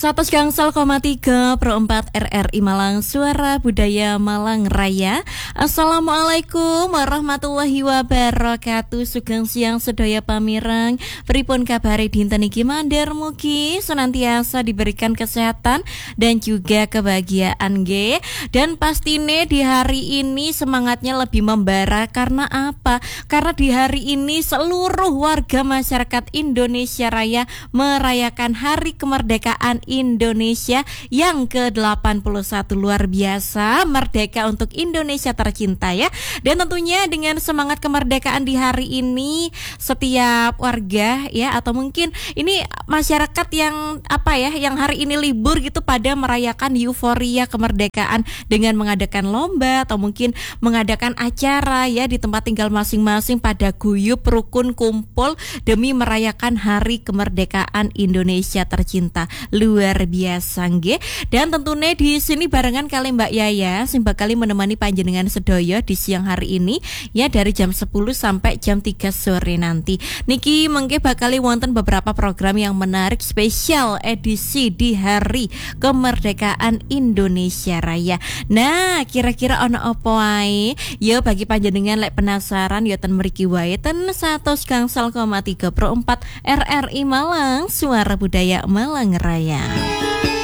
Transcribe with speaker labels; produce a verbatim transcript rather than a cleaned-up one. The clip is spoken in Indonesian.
Speaker 1: seratus Gangsal koma tiga per empat R R I Malang, Suara Budaya Malang Raya. Assalamualaikum warahmatullahi wabarakatuh. Sugeng siang sedaya pamireng. Pripun kabare dinten iki mandher mugi senantiasa diberikan kesehatan dan juga kebahagiaan nggih. Dan pastine di hari ini semangatnya lebih membara karena apa? Karena di hari ini seluruh warga masyarakat Indonesia Raya merayakan Hari Kemerdekaan Indonesia yang ke delapan puluh satu. Luar biasa, merdeka untuk Indonesia tercinta ya. Dan tentunya dengan semangat kemerdekaan di hari ini, setiap warga ya, atau mungkin ini masyarakat yang apa ya, yang hari ini libur gitu, pada merayakan euforia kemerdekaan dengan mengadakan lomba atau mungkin mengadakan acara ya di tempat tinggal masing-masing, pada guyup rukun kumpul demi merayakan Hari Kemerdekaan Indonesia tercinta. Luar biasa nggih. Dan tentunya di sini barengan kali Mbak Yaya sing bakal menemani panjenengan sedoyo di siang hari ini ya, dari jam sepuluh sampai jam tiga sore nanti. Niki mengke bakal wonten beberapa program yang menarik spesial edisi di Hari Kemerdekaan Indonesia Raya. Nah, kira-kira ono apa wae? Yo bagi panjenengan lek penasaran yo ten mriki wae ten seratus Gangsal koma tiga per empat R R I Malang, Suara Budaya Malang Raya.